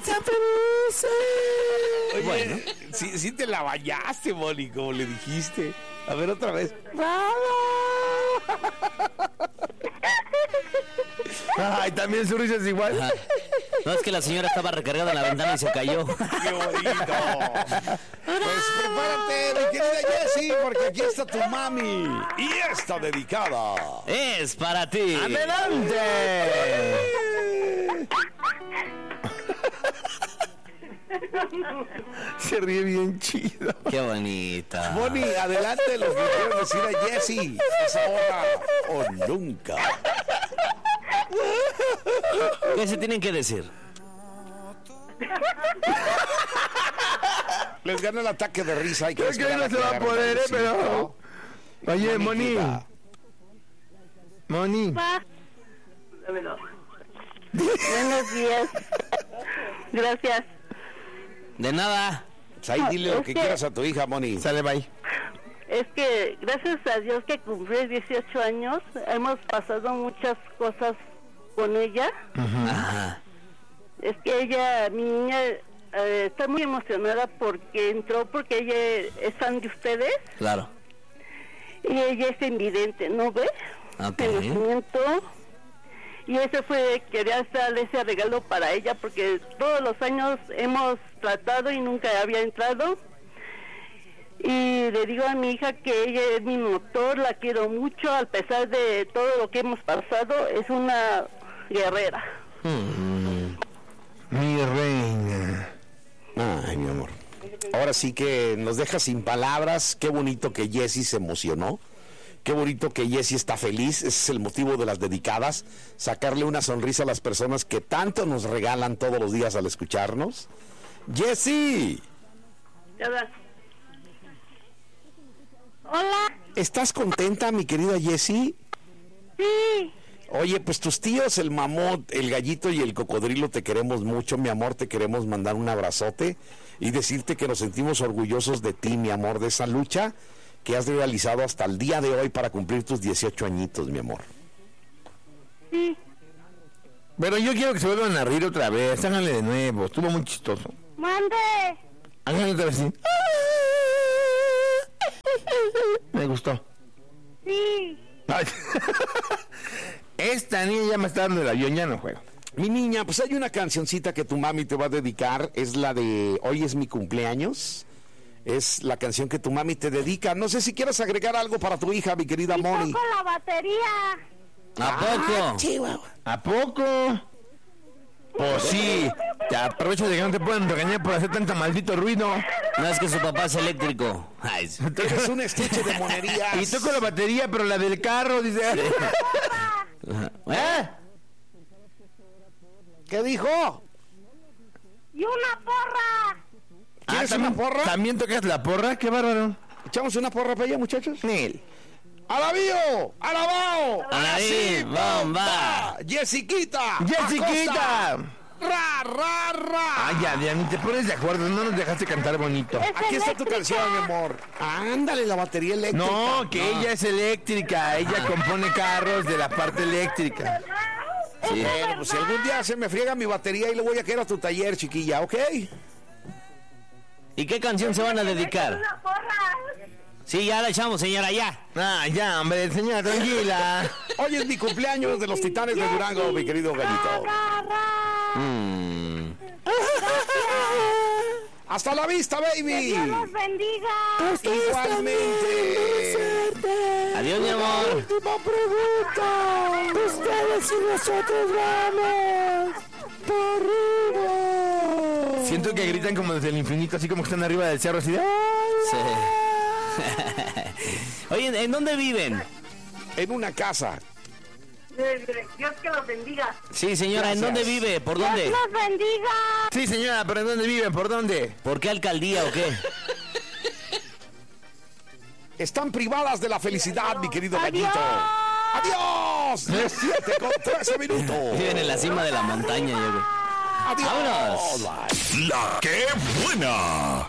sean felices. Oye, Bueno. sí te la bañaste, Moni, como le dijiste. A ver, otra vez. ¡Bravo! Ay, también su risa es igual. Ajá. No, es que la señora estaba recargada en la ventana y se cayó. ¡Qué bonito! Pues prepárate, mi querida Jessie, porque aquí está tu mami. Y está dedicada. Es para ti. ¡Adelante! Se ríe bien chido. Qué bonita. Moni, adelante lo que quiero decir a Jessie. Es ahora o nunca. ¿Qué se tienen que decir? Les gana el ataque de risa. Y Creo que hoy no se va a poder, pero... Oye, Moni. Moni. Buenos días. Gracias. De nada. Pues ahí dile lo que quieras a tu hija, Moni. Sale, bye. Es que gracias a Dios que cumplí 18 años, hemos pasado muchas cosas con ella. Ajá. Es que ella, mi niña, está muy emocionada porque entró, porque ella es fan de ustedes Claro. y ella es invidente, ¿no ve? Ok. De nacimiento. Y ese fue, quería darle ese regalo para ella porque todos los años hemos tratado y nunca había entrado. Y le digo a mi hija que ella es mi motor, la quiero mucho, a pesar de todo lo que hemos pasado, es una guerrera. Mi reina. Ay, mi amor. Ahora sí que nos deja sin palabras. Qué bonito que Jessie se emocionó. Qué bonito que Jessie está feliz. Ese es el motivo de las dedicadas. Sacarle una sonrisa a las personas que tanto nos regalan todos los días al escucharnos. Jessie, Hola. ¿estás contenta, mi querida Jessie? Sí. Oye, pues tus tíos, el mamut, el gallito y el cocodrilo, te queremos mucho, mi amor, te queremos mandar un abrazote y decirte que nos sentimos orgullosos de ti, mi amor, de esa lucha que has realizado hasta el día de hoy para cumplir tus 18 añitos, mi amor. Sí. Pero yo quiero que se vuelvan a reír otra vez. Háganle de nuevo. Estuvo muy chistoso. Mande. Háganle otra vez así. Me gustó. Sí. Ay. Esta niña ya me está dando el avión, ya no juego. Mi niña, pues hay una cancioncita que tu mami te va a dedicar, es la de Hoy es mi cumpleaños. Es la canción que tu mami te dedica. No sé si quieres agregar algo para tu hija, mi querida Moni. Toco la batería. ¿A poco? Chihuahua. ¿A poco? Pues sí. Te aprovecho de que no te pueden regañar por hacer tanto maldito ruido. No, es que su papá es eléctrico. Ay, sí. Es un estuche de monerías. Y toco la batería, pero la del carro, dice. ¿Eh? ¿Qué dijo? Y una porra. ¿Quieres ¿también, una porra? ¿También tocas la porra? ¡Qué bárbaro! ¿Echamos una porra para ella, muchachos? Nel. ¡Alabío! ¡Alabao! ¡Ahí, bomba! ¡Jessiquita! ¡Jessiquita! Acosta. ¡Ra, ra, ra! Ay, ya, ni te pones de acuerdo, no nos dejaste cantar bonito. Aquí está tu canción, mi amor. Ándale, la batería eléctrica. No, que ella es eléctrica, ella compone carros de la parte eléctrica. Sí. Bueno, pues si algún día se me friega mi batería y le voy a caer a tu taller, chiquilla, ¿ok? ¿Y qué canción se van a dedicar? Una porra. Sí, ya la echamos, señora, ya. Ah, ya, hombre, señora, tranquila. Hoy es mi cumpleaños de los Titanes de Durango, mi querido gallito. ¡Hasta la vista, baby! Dios los bendiga. Igualmente. Adiós, mi amor. Última pregunta. Ustedes y nosotros vamos por arriba. Siento que gritan como desde el infinito, así como que están arriba del cerro, así de... Sí. Oye, ¿en dónde viven? En una casa. Dios que los bendiga. Sí, señora, ¿en Gracias. dónde vive? ¿Por Dios dónde? los bendiga. Sí, señora, pero ¿en dónde viven? ¿Por dónde? ¿Por qué alcaldía o qué? Están privadas de la felicidad, mi querido Adiós. gallito. ¡Adiós! 7:13 minutos. Viven en la cima de la montaña, yo creo. ¡Adiós! ¡Vámonos! Bye. La que buena.